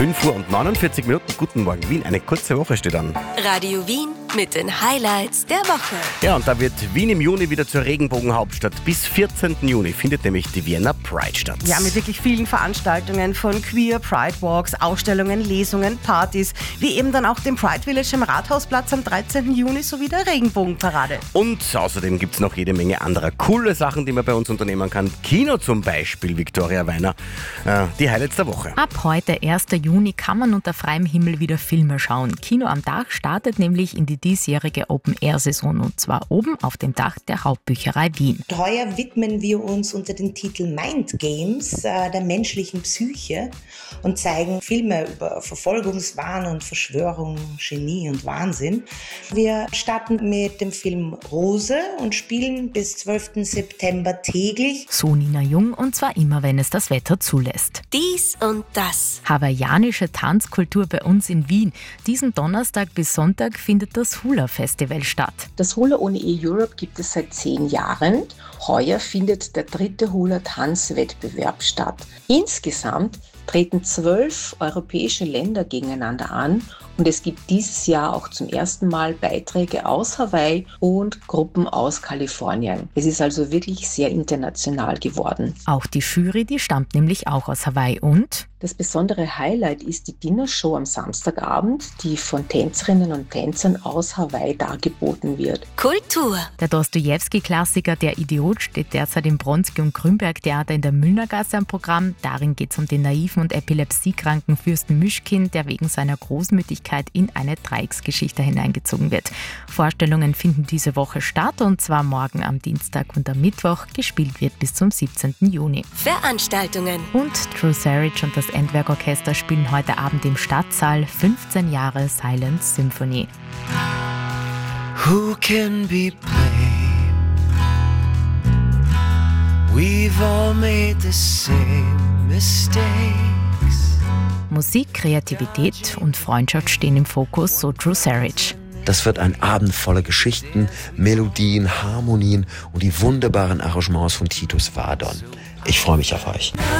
5:49 Uhr. Guten Morgen Wien, eine kurze Woche steht an. Radio Wien mit den Highlights der Woche. Ja, und da wird Wien im Juni wieder zur Regenbogenhauptstadt. Bis 14. Juni findet nämlich die Vienna Pride statt. Ja, mit wirklich vielen Veranstaltungen von Queer Pride Walks, Ausstellungen, Lesungen, Partys, wie eben dann auch dem Pride Village im Rathausplatz am 13. Juni sowie der Regenbogenparade. Und außerdem gibt es noch jede Menge anderer coole Sachen, die man bei uns unternehmen kann. Kino zum Beispiel, Viktoria Weiner. Die Highlights der Woche. Ab heute, 1. Juni, kann man unter freiem Himmel wieder Filme schauen. Kino am Dach startet nämlich in die diesjährige Open-Air-Saison und zwar oben auf dem Dach der Hauptbücherei Wien. Heuer widmen wir uns unter dem Titel Mind Games der menschlichen Psyche und zeigen Filme über Verfolgungswahn und Verschwörung, Genie und Wahnsinn. Wir starten mit dem Film Rose und spielen bis 12. September täglich. So Nina Jung, und zwar immer, wenn es das Wetter zulässt. Dies und das. Hawaiianische Tanzkultur bei uns in Wien. Diesen Donnerstag bis Sonntag findet das Hula-Festival statt. Das Hula ohne Europe gibt es seit 10 Jahren. Heuer findet der 3. Hula-Tanzwettbewerb statt. Insgesamt treten 12 europäische Länder gegeneinander an und es gibt dieses Jahr auch zum ersten Mal Beiträge aus Hawaii und Gruppen aus Kalifornien. Es ist also wirklich sehr international geworden. Auch die Jury, die stammt nämlich auch aus Hawaii und das besondere Highlight ist die Dinnershow am Samstagabend, die von Tänzerinnen und Tänzern aus Hawaii dargeboten wird. Kultur. Der Dostojewski-Klassiker Der Idiot steht derzeit im Bronski- und Grünberg-Theater in der Müllnergasse am Programm. Darin geht es um den naiven und epilepsiekranken Fürsten Mischkin, der wegen seiner Großmütigkeit in eine Dreiecksgeschichte hineingezogen wird. Vorstellungen finden diese Woche statt und zwar morgen am Dienstag und am Mittwoch. Gespielt wird bis zum 17. Juni. Veranstaltungen. Und True Sarich und das Endwerkorchester spielen heute Abend im Stadtsaal 15 Jahre Silent Symphony. Who can be blamed? We've all made the same mistakes. Musik, Kreativität und Freundschaft stehen im Fokus, so True Sarich. Das wird ein Abend voller Geschichten, Melodien, Harmonien und die wunderbaren Arrangements von Titus Vardon. Ich freue mich auf euch.